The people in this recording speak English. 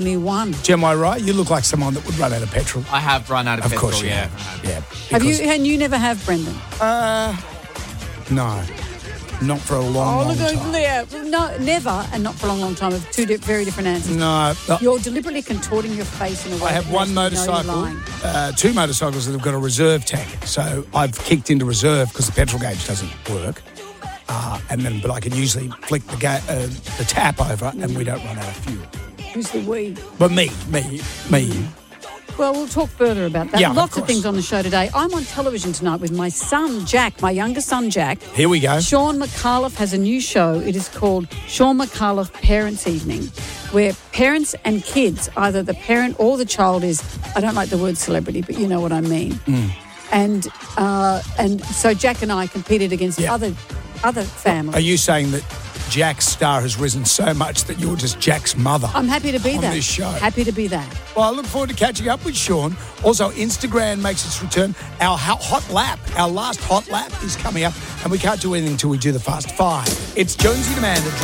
only one. Am I right? You look like someone that would run out of petrol. I have run out of petrol, course you yeah. have. Yeah. Have you? And you never have, Brendan? No. Not for a long time. Yeah. No, never, and not for a long time. Of two very different answers. No. You're deliberately contorting your face in a way. I have that one makes me know you're motorcycle, lying. two motorcycles that have got a reserve tank. So I've kicked into reserve because the petrol gauge doesn't work. But I can usually flick the tap over and we don't run out of fuel. Who's the we? But me. Well, we'll talk further about that. Yeah, Lots of of things on the show today. I'm on television tonight with my son, Jack, my younger son, Jack. Here we go. Sean McAuliffe has a new show. It is called Sean McAuliffe Parents Evening, where parents and kids, either the parent or the child is, I don't like the word celebrity, but you know what I mean. And so Jack and I competed against other families. Are you saying that Jack's star has risen so much that you're just Jack's mother? I'm happy to be on that. This show. Happy to be that. Well, I look forward to catching up with Sean. Also, Instagram makes its return. Our hot lap, our last hot lap is coming up, and we can't do anything until we do the Fast Five. It's Jonesy and Amanda.